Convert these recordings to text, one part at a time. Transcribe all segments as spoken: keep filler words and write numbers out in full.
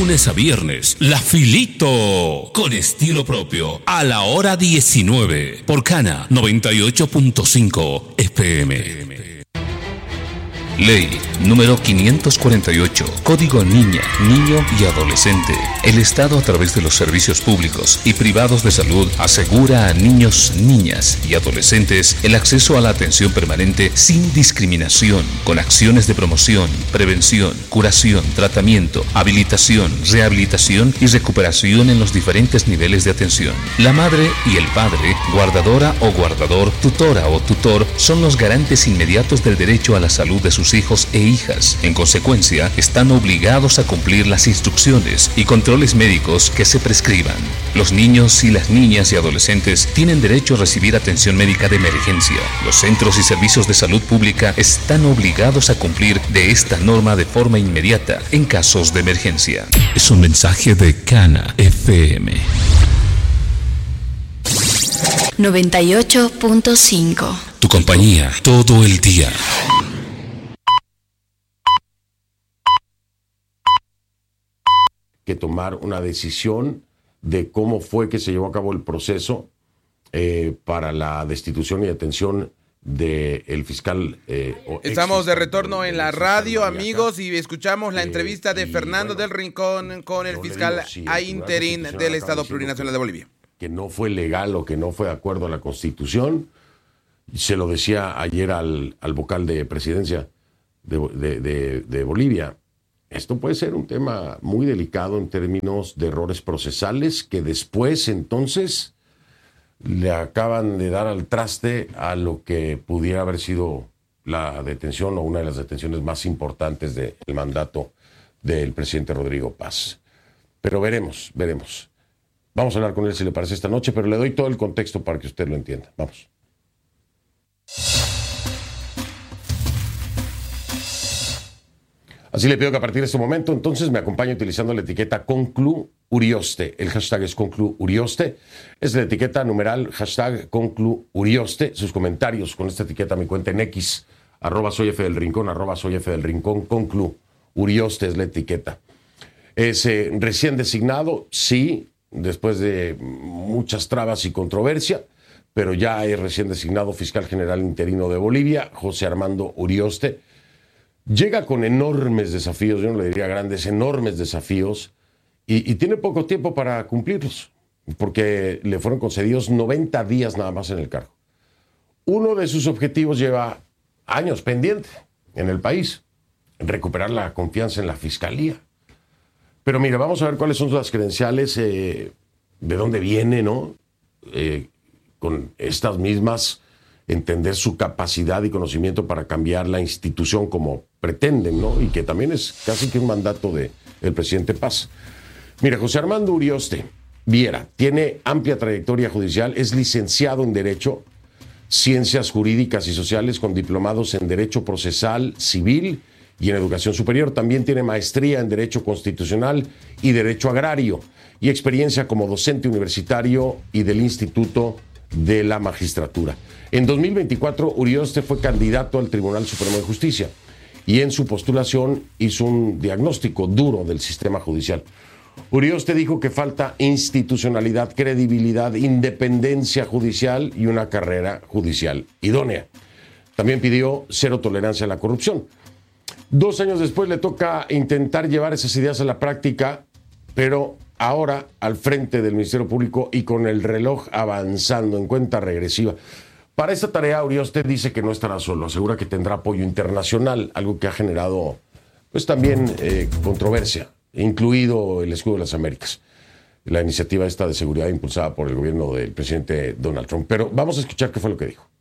lunes a viernes, La Filito, con estilo propio, a la hora diecinueve, por Cana noventa y ocho punto cinco F M. Ley número quinientos cuarenta y ocho, Código Niña, Niño y Adolescente. El Estado, a través de los servicios públicos y privados de salud, asegura a niños, niñas y adolescentes el acceso a la atención permanente sin discriminación, con acciones de promoción, prevención, curación, tratamiento, habilitación, rehabilitación y recuperación en los diferentes niveles de atención. La madre y el padre, guardadora o guardador, tutora o tutor, son los garantes inmediatos del derecho a la salud de sus hijos e hijas. En consecuencia, están obligados a cumplir las instrucciones y controles médicos que se prescriban. Los niños y las niñas y adolescentes tienen derecho a recibir atención médica de emergencia. Los centros y servicios de salud pública están obligados a cumplir de esta norma de forma inmediata en casos de emergencia. Es un mensaje de Cana F M. noventa y ocho punto cinco. Tu compañía todo el día. Que tomar una decisión de cómo fue que se llevó a cabo el proceso eh, para la destitución y detención del fiscal. Eh, Estamos de retorno en la radio, amigos, y escuchamos la entrevista de Fernando del Rincón con el fiscal a interín del Estado Plurinacional de Bolivia. Que no fue legal o que no fue de acuerdo a la Constitución. Se lo decía ayer al, al vocal de presidencia de, de, de, de Bolivia. Esto puede ser un tema muy delicado en términos de errores procesales que después, entonces, le acaban de dar al traste a lo que pudiera haber sido la detención o una de las detenciones más importantes del mandato del presidente Rodrigo Paz. Pero veremos, veremos. Vamos a hablar con él si le parece esta noche, pero le doy todo el contexto para que usted lo entienda. Vamos. Así le pido que a partir de este momento, entonces, me acompañe utilizando la etiqueta Conclu Urioste. El hashtag es Conclu Urioste. Es la etiqueta numeral hashtag Conclu Urioste. Sus comentarios con esta etiqueta me cuenta en X, arroba soy F del Rincón, arroba soy F del Rincón, Conclu Urioste es la etiqueta. Es eh, recién designado, sí, después de muchas trabas y controversia, pero ya es recién designado fiscal general interino de Bolivia, José Armando Urioste. Llega con enormes desafíos, yo no le diría grandes, enormes desafíos, y, y tiene poco tiempo para cumplirlos, porque le fueron concedidos noventa días nada más en el cargo. Uno de sus objetivos lleva años pendiente en el país, recuperar la confianza en la fiscalía. Pero mira, vamos a ver cuáles son las credenciales, eh, de dónde viene, ¿no? Eh, con estas mismas, entender su capacidad y conocimiento para cambiar la institución como pretenden, ¿no? Y que también es casi que un mandato de el presidente Paz. Mira, José Armando Urioste Viera tiene amplia trayectoria judicial, es licenciado en Derecho, Ciencias Jurídicas y Sociales con diplomados en Derecho Procesal, Civil y en Educación Superior. También tiene maestría en Derecho Constitucional y Derecho Agrario y experiencia como docente universitario y del Instituto de la Magistratura. En dos mil veinticuatro, Urioste fue candidato al Tribunal Supremo de Justicia y en su postulación hizo un diagnóstico duro del sistema judicial. Urioste dijo que falta institucionalidad, credibilidad, independencia judicial y una carrera judicial idónea. También pidió cero tolerancia a la corrupción. Dos años después le toca intentar llevar esas ideas a la práctica, pero ahora al frente del Ministerio Público y con el reloj avanzando en cuenta regresiva. Para esta tarea, Urioste dice que no estará solo, asegura que tendrá apoyo internacional, algo que ha generado pues también eh, controversia, incluido el Escudo de las Américas, la iniciativa esta de seguridad impulsada por el gobierno del presidente Donald Trump. Pero vamos a escuchar qué fue lo que dijo.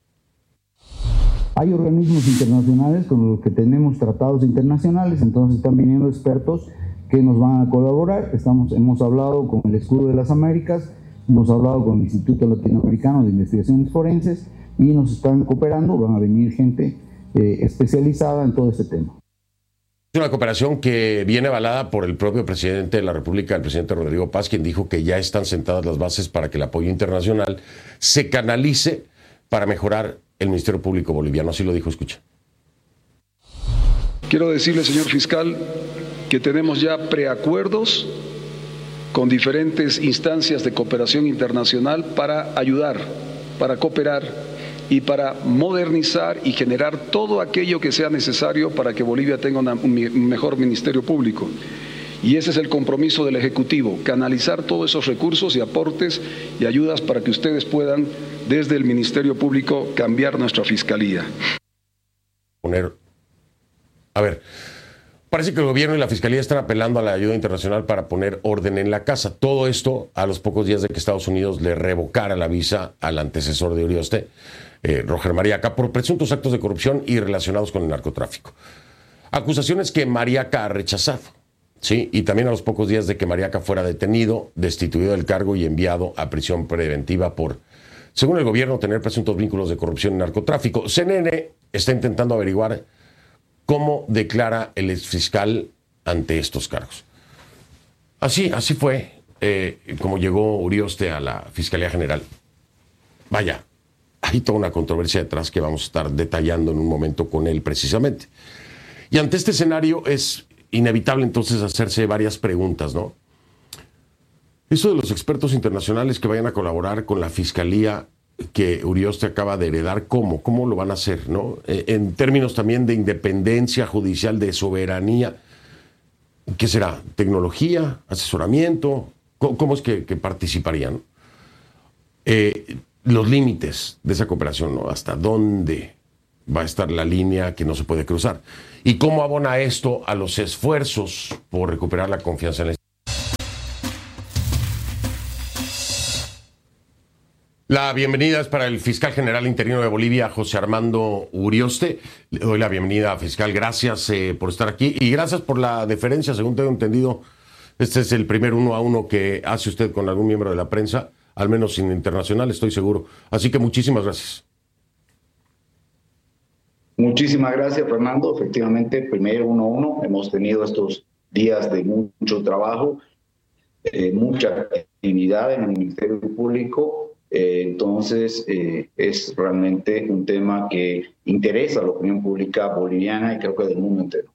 Hay organismos internacionales con los que tenemos tratados internacionales, entonces están viniendo expertos que nos van a colaborar. Estamos, hemos hablado con el Escudo de las Américas, hemos hablado con el Instituto Latinoamericano de Investigaciones Forenses y nos están cooperando, van a venir gente eh, especializada en todo este tema. Es una cooperación que viene avalada por el propio presidente de la República, el presidente Rodrigo Paz, quien dijo que ya están sentadas las bases para que el apoyo internacional se canalice para mejorar el Ministerio Público boliviano. Así lo dijo, escucha. Quiero decirle, señor fiscal, que tenemos ya preacuerdos con diferentes instancias de cooperación internacional para ayudar, para cooperar y para modernizar y generar todo aquello que sea necesario para que Bolivia tenga una, un mejor ministerio público. Y ese es el compromiso del Ejecutivo, canalizar todos esos recursos y aportes y ayudas para que ustedes puedan, desde el Ministerio Público, cambiar nuestra fiscalía. Poner, a ver, parece que el gobierno y la fiscalía están apelando a la ayuda internacional para poner orden en la casa. Todo esto a los pocos días de que Estados Unidos le revocara la visa al antecesor de Urioste, eh, Roger Mariaca, por presuntos actos de corrupción y relacionados con el narcotráfico. Acusaciones que Mariaca ha rechazado. Sí, y también a los pocos días de que Mariaca fuera detenido, destituido del cargo y enviado a prisión preventiva por, según el gobierno, tener presuntos vínculos de corrupción y narcotráfico. C N N está intentando averiguar cómo declara el exfiscal ante estos cargos. Así, así fue eh, como llegó Urioste a la Fiscalía General. Vaya, hay toda una controversia detrás que vamos a estar detallando en un momento con él precisamente. Y ante este escenario es inevitable entonces hacerse varias preguntas, ¿no? Eso de los expertos internacionales que vayan a colaborar con la fiscalía que Urioste acaba de heredar, ¿cómo? ¿Cómo lo van a hacer, no? En términos también de independencia judicial, de soberanía, ¿qué será? ¿Tecnología? ¿Asesoramiento? ¿Cómo es que, que participarían? Eh, los límites de esa cooperación, ¿no? ¿Hasta dónde va a estar la línea que no se puede cruzar? ¿Y cómo abona esto a los esfuerzos por recuperar la confianza en la La bienvenida es para el fiscal general interino de Bolivia, José Armando Urioste. Le doy la bienvenida, fiscal. Gracias eh, por estar aquí y gracias por la deferencia. Según tengo entendido, este es el primer uno a uno que hace usted con algún miembro de la prensa, al menos en internacional, estoy seguro. Así que muchísimas gracias. Muchísimas gracias, Fernando. Efectivamente, primer uno a uno. Hemos tenido estos días de mucho trabajo, eh, mucha actividad en el Ministerio Público. Eh, entonces, eh, es realmente un tema que interesa a la opinión pública boliviana y creo que del mundo entero.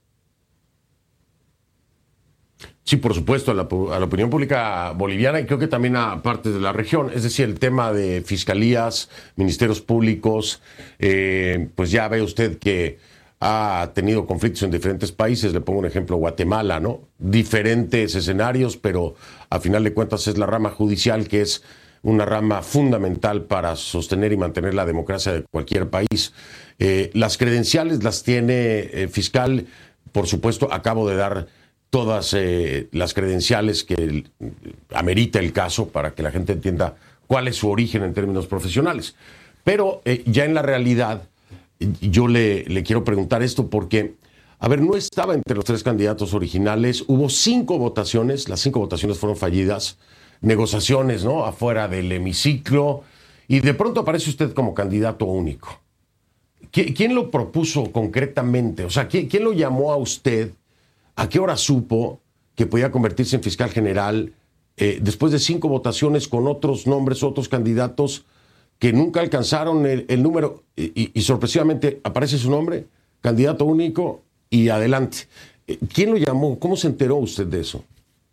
Sí, por supuesto, a la, a la opinión pública boliviana y creo que también a partes de la región. Es decir, el tema de fiscalías, ministerios públicos, eh, pues ya ve usted que ha tenido conflictos en diferentes países. Le pongo un ejemplo, Guatemala, ¿no? Diferentes escenarios, pero a final de cuentas es la rama judicial que es una rama fundamental para sostener y mantener la democracia de cualquier país. Eh, las credenciales las tiene eh, fiscal, por supuesto, acabo de dar todas eh, las credenciales que el, amerita el caso para que la gente entienda cuál es su origen en términos profesionales. Pero eh, ya en la realidad, yo le, le quiero preguntar esto porque, a ver, no estaba entre los tres candidatos originales, hubo cinco votaciones, las cinco votaciones fueron fallidas, negociaciones, ¿no?, afuera del hemiciclo, y de pronto aparece usted como candidato único. ¿Quién lo propuso concretamente? O sea, ¿quién, quién lo llamó a usted? ¿A qué hora supo que podía convertirse en fiscal general eh, después de cinco votaciones con otros nombres, otros candidatos que nunca alcanzaron el, el número y, y sorpresivamente aparece su nombre, candidato único y adelante? ¿Quién lo llamó? ¿Cómo se enteró usted de eso?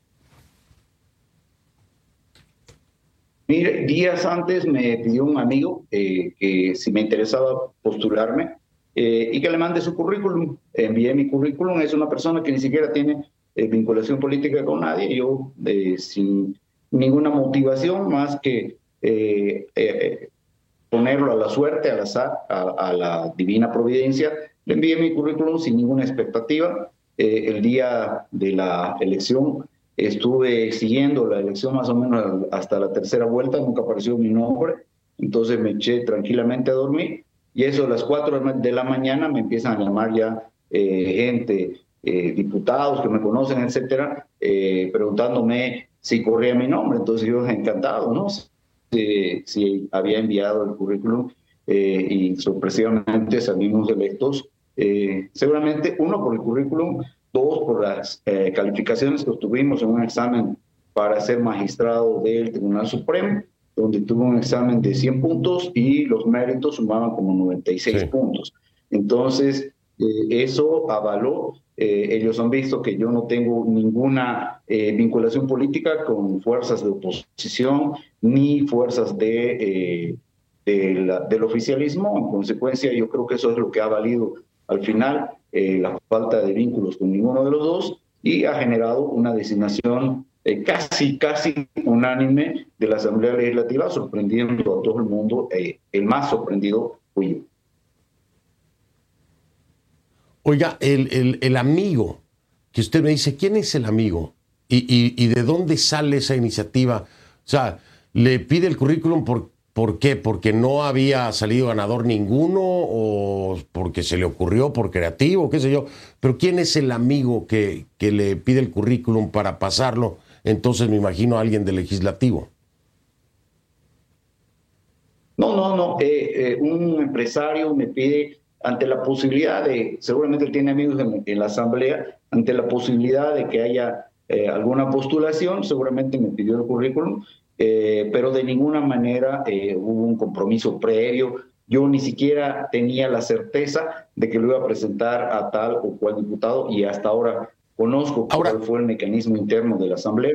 Mire, días antes me pidió un amigo eh, que si me interesaba postularme eh, y que le mande su currículum. Envié mi currículum. Es una persona que ni siquiera tiene eh, vinculación política con nadie. Yo, eh, sin ninguna motivación más que eh, eh, ponerlo a la suerte, al azar, a, a la divina providencia, le envié mi currículum sin ninguna expectativa. Eh, el día de la elección estuve siguiendo la elección más o menos hasta la tercera vuelta, nunca apareció mi nombre, entonces me eché tranquilamente a dormir y eso a las cuatro de la mañana me empiezan a llamar ya eh, gente, eh, diputados que me conocen, etcétera, eh, preguntándome si corría mi nombre. Entonces yo encantado, ¿no? Si, si había enviado el currículum eh, y sorpresivamente salimos electos, eh, seguramente uno por el currículum, dos por las eh, calificaciones que obtuvimos en un examen para ser magistrado del Tribunal Supremo, donde tuve un examen de cien puntos y los méritos sumaban como noventa y seis sí. puntos. Entonces, eh, eso avaló. Eh, ellos han visto que yo no tengo ninguna eh, vinculación política con fuerzas de oposición ni fuerzas de, eh, de la, del oficialismo. En consecuencia, yo creo que eso es lo que ha valido al final eh, la falta de vínculos con ninguno de los dos y ha generado una designación eh, casi, casi unánime de la Asamblea Legislativa, sorprendiendo a todo el mundo. Eh, el más sorprendido fui yo. Oiga, el, el, el amigo, que usted me dice, ¿quién es el amigo? ¿Y, y, y de dónde sale esa iniciativa? O sea, ¿le pide el currículum por, por qué? ¿Porque no había salido ganador ninguno? ¿O porque se le ocurrió por creativo? ¿Qué sé yo? Pero ¿quién es el amigo que, que le pide el currículum para pasarlo? Entonces me imagino a alguien del legislativo. No, no, no. Eh, eh, un empresario me pide, ante la posibilidad de, seguramente él tiene amigos en, en la asamblea, ante la posibilidad de que haya eh, alguna postulación, seguramente me pidió el currículum, eh, pero de ninguna manera eh, hubo un compromiso previo. Yo ni siquiera tenía la certeza de que lo iba a presentar a tal o cual diputado y hasta ahora conozco ahora, cuál fue el mecanismo interno de la asamblea.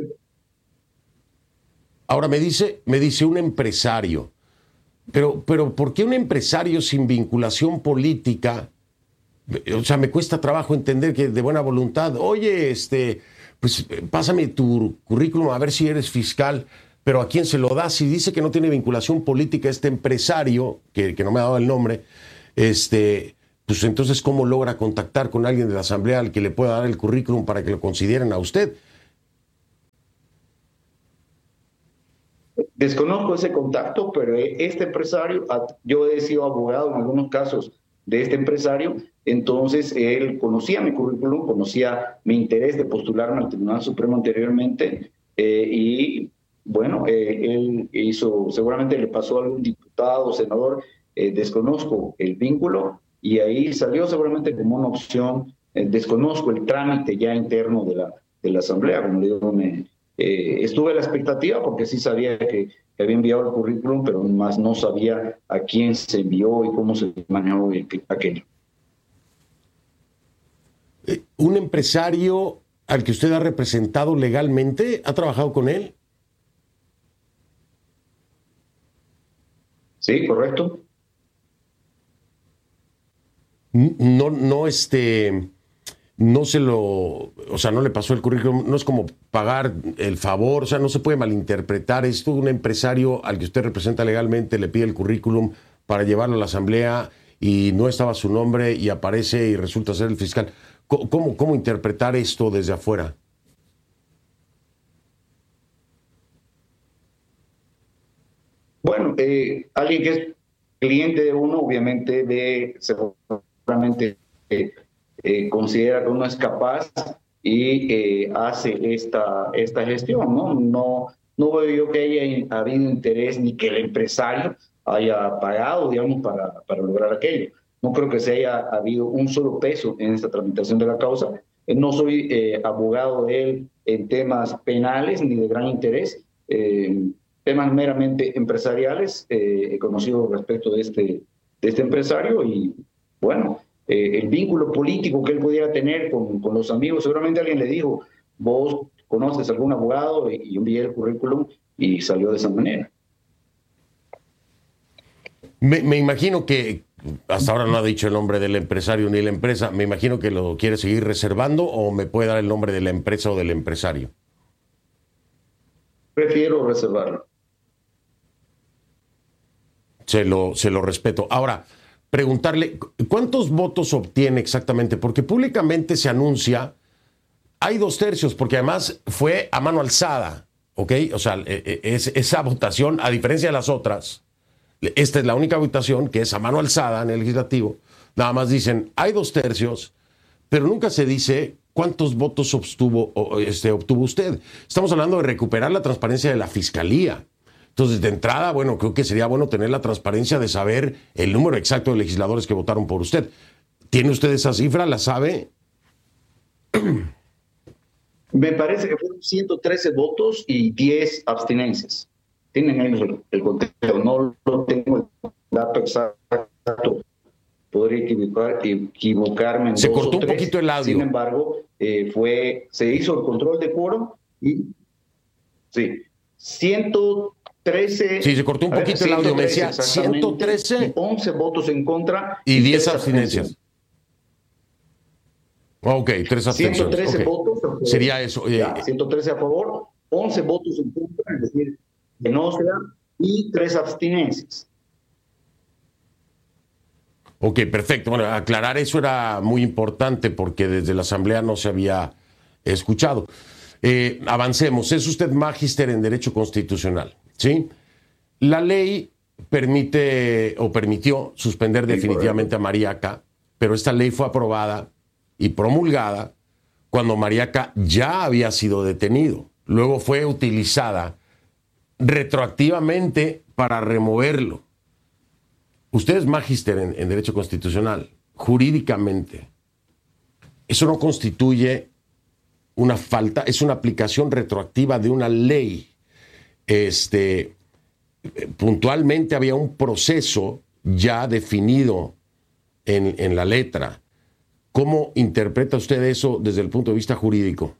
Ahora me dice, me dice un empresario. Pero, pero, ¿por qué un empresario sin vinculación política? O sea, me cuesta trabajo entender que de buena voluntad, oye, este, pues pásame tu currículum a ver si eres fiscal, pero ¿a quién se lo das? Si dice que no tiene vinculación política este empresario, que, que no me ha dado el nombre, este, pues entonces, ¿cómo logra contactar con alguien de la asamblea al que le pueda dar el currículum para que lo consideren a usted? Desconozco ese contacto, pero este empresario, yo he sido abogado en algunos casos de este empresario, entonces él conocía mi currículum, conocía mi interés de postularme al Tribunal Supremo anteriormente, eh, y bueno, eh, él hizo, seguramente le pasó a algún diputado, senador, eh, desconozco el vínculo, y ahí salió seguramente como una opción, eh, desconozco el trámite ya interno de la, de la Asamblea, como le digo, me... Eh, estuve a la expectativa porque sí sabía que, que había enviado el currículum, pero más no sabía a quién se envió y cómo se manejó aquello. Eh, ¿Un empresario al que usted ha representado legalmente, ha trabajado con él? Sí, correcto. No, no, este... no se lo, o sea, no le pasó el currículum, no es como pagar el favor, o sea, no se puede malinterpretar esto. Un empresario al que usted representa legalmente le pide el currículum para llevarlo a la asamblea y no estaba su nombre y aparece y resulta ser el fiscal. ¿Cómo, cómo interpretar esto desde afuera? Bueno, eh, alguien que es cliente de uno, obviamente ve seguramente... Eh, Eh, considera que uno es capaz y eh, hace esta, esta gestión, ¿no? No, no veo yo que haya habido interés ni que el empresario haya pagado, digamos, para, para lograr aquello. No creo que se haya habido un solo peso en esta tramitación de la causa. Eh, no soy eh, abogado de él en temas penales ni de gran interés, eh, temas meramente empresariales. Eh, he conocido respecto de este, de este empresario y, bueno, Eh, el vínculo político que él pudiera tener con, con los amigos. Seguramente alguien le dijo, vos conoces a algún abogado, y, y envié el currículum y salió de esa manera. Me, me imagino que hasta ahora no ha dicho el nombre del empresario ni la empresa. Me imagino que lo quiere seguir reservando, o me puede dar el nombre de la empresa o del empresario. Prefiero reservarlo. Se lo, se lo respeto. Ahora, preguntarle, ¿cuántos votos obtiene exactamente? Porque públicamente se anuncia, hay dos tercios, porque además fue a mano alzada, ¿ok? O sea, es, esa votación, a diferencia de las otras, esta es la única votación que es a mano alzada en el legislativo. Nada más dicen, hay dos tercios, pero nunca se dice cuántos votos obtuvo, este, obtuvo usted. Estamos hablando de recuperar la transparencia de la fiscalía. Entonces, de entrada, bueno, creo que sería bueno tener la transparencia de saber el número exacto de legisladores que votaron por usted. ¿Tiene usted esa cifra? ¿La sabe? Me parece que fueron ciento trece votos y diez abstinencias. Tienen ellos el, el conteo, no lo tengo el dato exacto podría equivocar, equivocarme en Se dos cortó o un tres. poquito el audio. Sin embargo, eh, fue, se hizo el control de quórum y sí, ciento trece. Sí, se cortó un poquito ver, el audio, me decía ciento trece. once votos en contra. Y, y diez abstinencias. Ok, tres abstenciones. ciento trece okay. votos. Sería eso. Ya, ciento trece a favor, once votos en contra, es decir, que no sea, y tres abstinencias. Ok, perfecto. Bueno, aclarar eso era muy importante porque desde la Asamblea no se había escuchado. Eh, avancemos. Es usted magíster en Derecho Constitucional, ¿sí? La ley permite o permitió suspender sí, definitivamente correcto. a Mariaca, pero esta ley fue aprobada y promulgada cuando Mariaca ya había sido detenido. Luego fue utilizada retroactivamente para removerlo. Usted es magíster en, en Derecho Constitucional. Jurídicamente, eso no constituye una falta, es una aplicación retroactiva de una ley. Este, puntualmente había un proceso ya definido en, en la letra. ¿Cómo interpreta usted eso desde el punto de vista jurídico?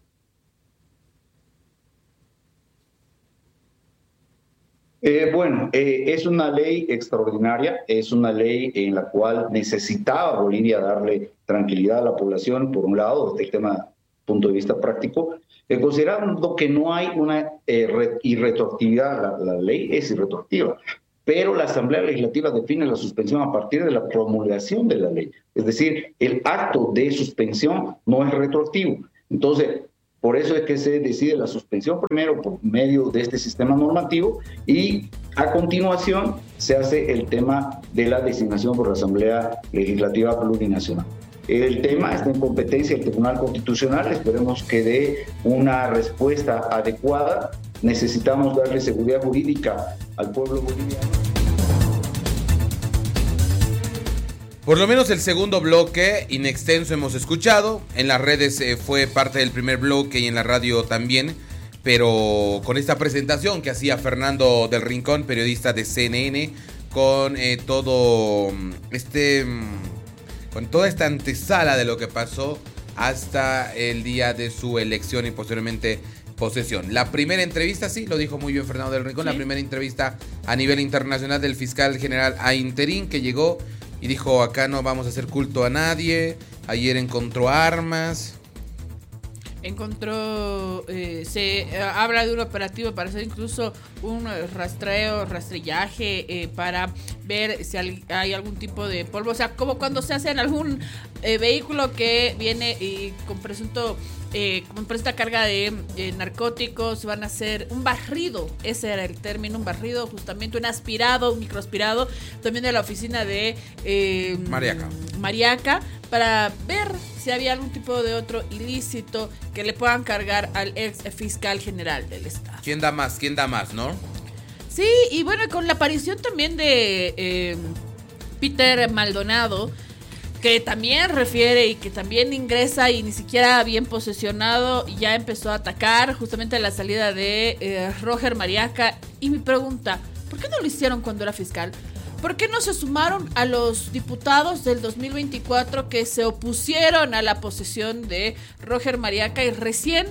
Eh, bueno, eh, es una ley extraordinaria, es una ley en la cual necesitaba Bolivia darle tranquilidad a la población, por un lado, desde el tema punto de vista práctico, eh, considerando que no hay una eh, re, irretroactividad, la, la ley es irretroactiva, pero la Asamblea Legislativa define la suspensión a partir de la promulgación de la ley, es decir, el acto de suspensión no es retroactivo. Entonces, por eso es que se decide la suspensión primero por medio de este sistema normativo y a continuación se hace el tema de la designación por la Asamblea Legislativa Plurinacional. El tema está en competencia del Tribunal Constitucional, esperemos que dé una respuesta adecuada. Necesitamos darle seguridad jurídica al pueblo boliviano. Por lo menos el segundo bloque, in extenso, hemos escuchado. En las redes eh, fue parte del primer bloque y en la radio también. Pero con esta presentación que hacía Fernando del Rincón, periodista de C N N, con eh, todo este, con toda esta antesala de lo que pasó hasta el día de su elección y posteriormente posesión. La primera entrevista, sí, lo dijo muy bien Fernando del Rincón, ¿sí? La primera entrevista a nivel internacional del fiscal general Ainterín, que llegó y dijo, acá no vamos a hacer culto a nadie. Ayer encontró armas. Encontró, eh, se eh, habla de un operativo para hacer incluso un rastreo, rastrillaje eh, para ver si hay, hay algún tipo de polvo. O sea, como cuando se hace en algún eh, vehículo que viene y con presunto, eh, con presunta carga de eh, narcóticos, van a hacer un barrido. Ese era el término, un barrido, justamente un aspirado, un microaspirado, también de la oficina de eh, Mariaca. Mariaca, para ver si había algún tipo de otro ilícito que le puedan cargar al ex fiscal general del Estado. ¿Quién da más? ¿Quién da más, no? Sí, y bueno, con la aparición también de eh, Peter Maldonado, que también refiere y que también ingresa y ni siquiera bien posesionado, ya empezó a atacar justamente la salida de eh, Roger Mariaca. Y mi pregunta, ¿por qué no lo hicieron cuando era fiscal? ¿Por qué no se sumaron a los diputados del dos mil veinticuatro que se opusieron a la posesión de Roger Mariaca y recién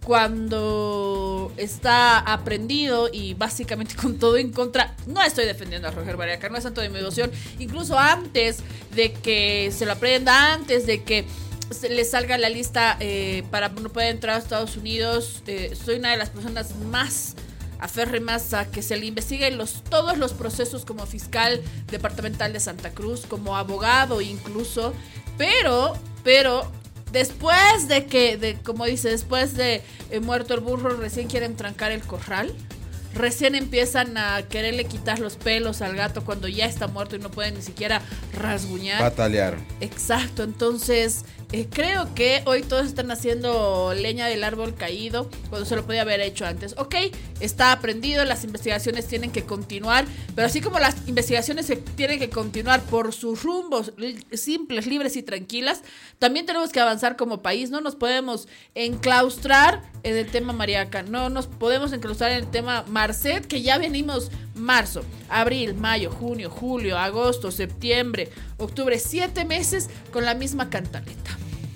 cuando está aprendido y básicamente con todo en contra? No estoy defendiendo a Roger Mariaca, no es santo de mi devoción, incluso antes de que se lo aprenda, antes de que se le salga la lista eh, para no poder entrar a Estados Unidos, eh, soy una de las personas más aférrimas a que se le investiguen los, todos los procesos como fiscal departamental de Santa Cruz, como abogado incluso, pero, pero después de que, de, como dice, después de eh, muerto el burro, recién quieren trancar el corral, recién empiezan a quererle quitar los pelos al gato cuando ya está muerto y no pueden ni siquiera rasguñar. Batalear. Exacto, entonces Eh, creo que hoy todos están haciendo leña del árbol caído cuando se lo podía haber hecho antes. Ok, está aprendido, las investigaciones tienen que continuar, pero así como las investigaciones se tienen que continuar por sus rumbos simples, libres y tranquilas, también tenemos que avanzar como país. No nos podemos enclaustrar en el tema Mariaca, no nos podemos enclaustrar en el tema Marcet, que ya venimos marzo, abril, mayo, junio, julio, agosto, septiembre, octubre, siete meses con la misma cantaleta.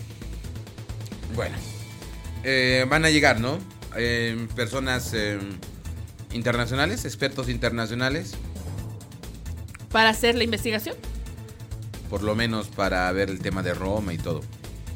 Bueno, eh, van a llegar, ¿no? Eh, personas eh, internacionales, expertos internacionales. ¿Para hacer la investigación? Por lo menos para ver el tema de Roma y todo.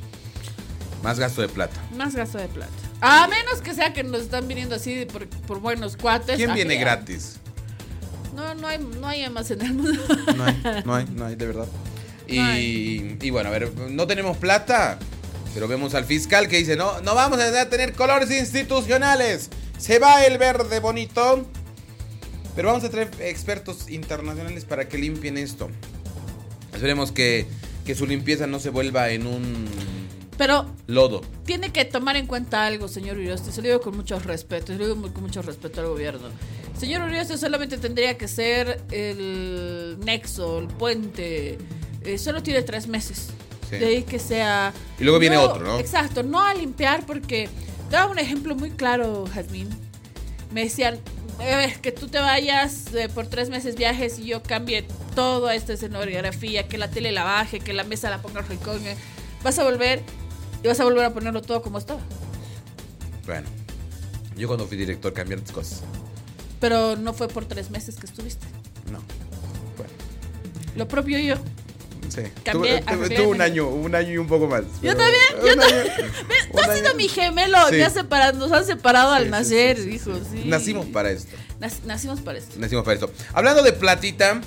Más gasto de plata. Más gasto de plata. A menos que sea que nos están viniendo así por, por buenos cuates. ¿Quién viene que, gratis? No, no hay, no hay más en el mundo. No hay, no hay, no hay, de verdad. Y, No hay. y bueno, a ver, no tenemos plata. Pero vemos al fiscal que dice, no, no vamos a tener colores institucionales. Se va el verde bonito. Pero vamos a traer expertos internacionales para que limpien esto. Esperemos que, que su limpieza no se vuelva en un Pero lodo. Tiene que tomar en cuenta algo, señor Urioste. Se lo digo con mucho respeto. Se lo digo muy- con mucho respeto al gobierno. Señor Urioste solamente tendría que ser el nexo, el puente. Eh, solo tiene tres meses. Sí. De ahí que sea... Y luego viene otro, ¿no? Exacto, no a limpiar porque... Te daba un ejemplo muy claro, Jazmín. Me decían, eh, que tú te vayas eh, por tres meses viajes y yo cambie toda esta escenografía, que la tele la baje, que la mesa la ponga al rincón. eh. Vas a volver y vas a volver a ponerlo todo como estaba. Bueno, yo cuando fui director cambié las cosas. Pero no fue por tres meses que estuviste. No. Bueno, Lo propio yo. sí. Cambié, Tuve, tuve- arreglé, tuve un me- año, un año y un poco más. Yo pero- también, yo un también. año- ¿Ves? Tú un has sido año- mi gemelo. Sí. Ya separa- nos han separado al Sí, sí, nacer, sí, sí, hijo. sí. Sí. Nacimos para esto. Nac- nacimos para esto. Nacimos para esto. Hablando de platita,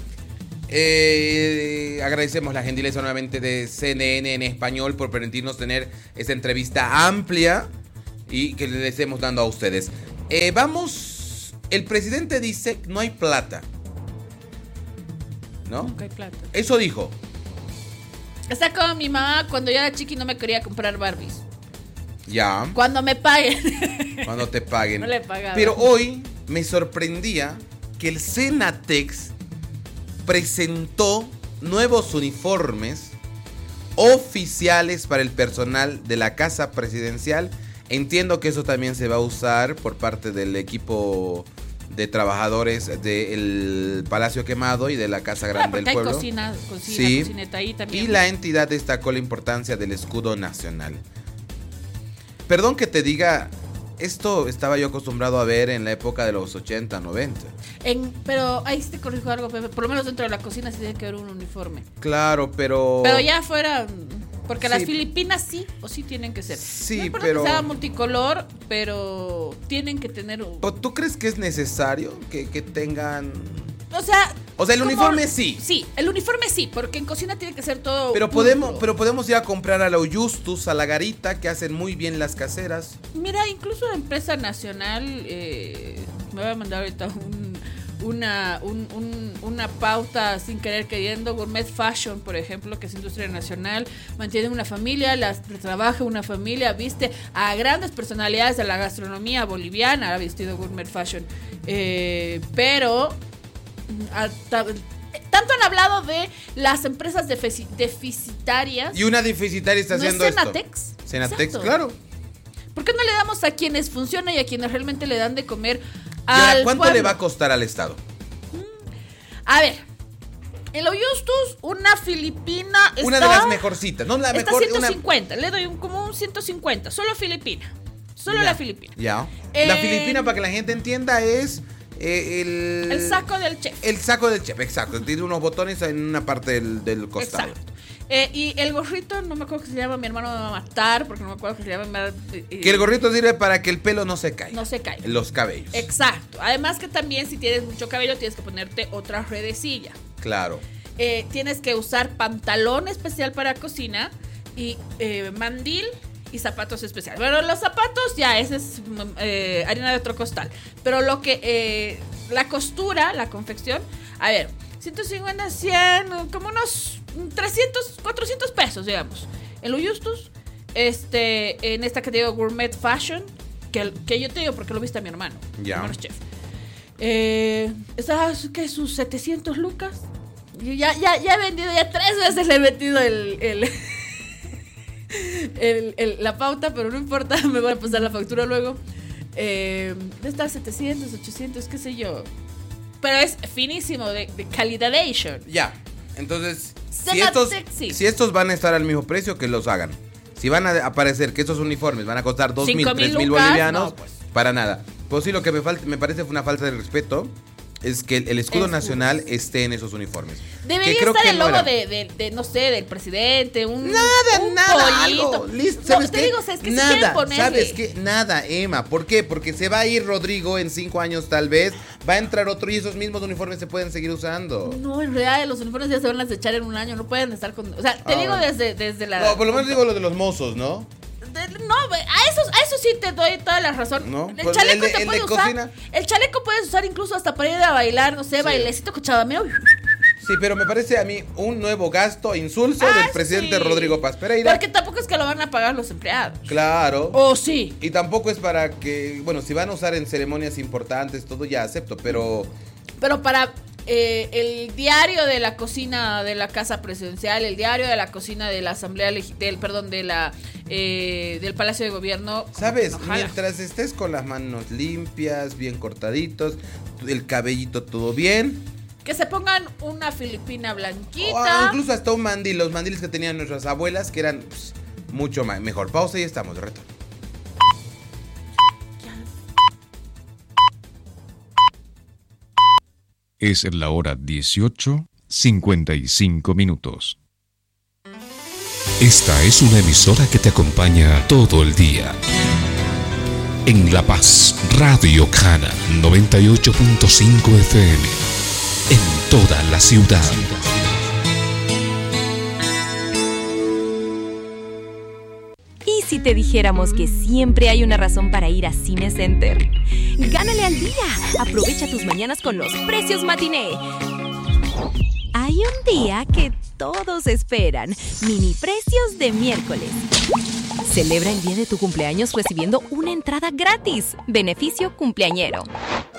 eh, agradecemos la gentileza nuevamente de C N N en español por permitirnos tener esta entrevista amplia y que les estemos dando a ustedes. Eh, vamos, el presidente dice no hay plata. ¿No? Nunca hay plata. Eso dijo. Está como mi mamá cuando yo era chiqui no me quería comprar Barbies. Ya. Cuando me paguen. Cuando te paguen. No le pagaba. Pero hoy me sorprendía que el Senatex presentó nuevos uniformes oficiales para el personal de la Casa Presidencial. Entiendo que eso también se va a usar por parte del equipo de trabajadores del Palacio Quemado y de la Casa Claro, Grande porque del hay Pueblo. cocina, cocina, Sí. cocineta ahí también. Y la entidad destacó la importancia del escudo nacional. Perdón que te diga, esto estaba yo acostumbrado a ver en la época de los ochenta, noventa. En, pero ahí sí te corrijo algo, Pepe. Por lo menos dentro de la cocina sí tiene que haber un uniforme. Claro, pero... Pero ya afuera, porque Sí. las Filipinas sí o sí tienen que ser. Sí, no importa pero- que sea multicolor, pero tienen que tener un... ¿O ¿Tú crees que es necesario que, que tengan...? O sea... O sea, el como- uniforme sí. Sí, el uniforme sí, porque en cocina tiene que ser todo... Pero pulcro. podemos, pero podemos ir a comprar a la Oyustus, a la Garita, que hacen muy bien las caseras. Mira, incluso la empresa nacional eh, me va a mandar ahorita un, una, un- un- una pauta sin querer queriendo. Gourmet Fashion, por ejemplo, que es industria nacional, mantiene una familia, las trabaja una familia, viste a grandes personalidades de la gastronomía boliviana, ha vestido Gourmet Fashion. Eh, pero a- ta- tanto han hablado de las empresas defici- deficitarias. Y una deficitaria está ¿No es haciendo esto. Senatex? Senatex, Exacto. claro. ¿Por qué no le damos a quienes funcionan y a quienes realmente le dan de comer ¿Y ahora al cuánto pueblo? le va a costar al Estado? A ver, en lo Justus, una filipina está... Una de las mejorcitas, no la está mejor... ciento una- cincuenta, le doy un, como un ciento cincuenta, solo Filipina. Solo Ya, la Filipina. Ya. Eh, La Filipina, para que la gente entienda, es eh, el... El saco del chef. El saco del chef, exacto. Tiene unos botones en una parte del, del costado. Exacto. Eh, y el gorrito, no me acuerdo que se llama, mi hermano me va a matar, porque no me acuerdo que se llama... eh, Que el gorrito sirve para que el pelo no se caiga. No se caiga. Los cabellos. Exacto. Además que también si tienes mucho cabello tienes que ponerte otra redecilla. Claro. Eh, tienes que usar pantalón especial para cocina y eh, mandil y zapatos especiales. Bueno, los zapatos ya, ese es mm, eh, harina de otro costal. Pero lo que, eh, la costura, la confección, a ver, ciento cincuenta, cien, como unos trescientos, cuatrocientos pesos, digamos. en lo Justus, este, en esta que te digo, Gourmet Fashion, que, que yo te digo porque lo viste a mi hermano. Ya. Mi hermano es chef. Eh, está, ¿qué? Sus setecientos lucas. Y ya, ya, ya he vendido, ya tres veces le he metido el, el, el, el, la pauta, pero no importa, me voy a pasar la factura luego. Eh, está setecientos, ochocientos, qué sé yo. Pero es finísimo, de, de calidadation. Ya, entonces, si estos, si estos van a estar al mismo precio, que los hagan. Si van a aparecer que estos uniformes van a costar dos mil, tres mil bolivianos, no, pues. Para nada. Pues sí, lo que me, falta, me parece una falta de respeto es que el, el escudo Escudos. nacional esté en esos uniformes. Debería que estar el no logo de, de, de, no sé, del presidente, un Nada, un nada, pollito. algo. Listo, ¿sabes no, te qué? digo, es que nada, si ponerle... ¿sabes qué? Nada, Emma. ¿Por qué? Porque se va a ir Rodrigo en cinco años tal vez, va a entrar otro y esos mismos uniformes se pueden seguir usando. No, en realidad los uniformes ya se van a desechar en un año, no pueden estar con... O sea, te ah, digo bueno. desde, desde la... No, por lo menos digo lo de los mozos, ¿no? No, a eso, a eso sí te doy toda la razón. ¿No? El pues chaleco el de, te el puedes de usar. Cocina. El chaleco puedes usar incluso hasta para ir a bailar, no sé, sí. bailecito cochabameo. Sí, pero me parece a mí un nuevo gasto insulso ah, del presidente sí. Rodrigo Paz Pereira. Porque tampoco es que lo van a pagar los empleados. Claro. Oh, sí. Y tampoco es para que, bueno, si van a usar en ceremonias importantes, todo ya acepto, pero... Pero para... Eh, el diario de la cocina de la casa presidencial, el diario de la cocina de la asamblea del, perdón, de la eh, del Palacio de Gobierno. Sabes, no mientras estés con las manos limpias, bien cortaditos, el cabellito todo bien. Que se pongan una filipina blanquita. O incluso hasta un mandil, los mandiles que tenían nuestras abuelas, que eran pues, mucho más, mejor. Pausa y estamos de retorno. Es la hora dieciocho, cincuenta y cinco minutos. Esta es una emisora que te acompaña todo el día. En La Paz, Radio Cana noventa y ocho punto cinco F M. En toda la ciudad. ¿Y si te dijéramos que siempre hay una razón para ir a Cine Center? ¡Gánale al día! Aprovecha tus mañanas con los precios matiné. Hay un día que todos esperan. Mini precios de miércoles. Celebra el día de tu cumpleaños recibiendo una entrada gratis. Beneficio cumpleañero.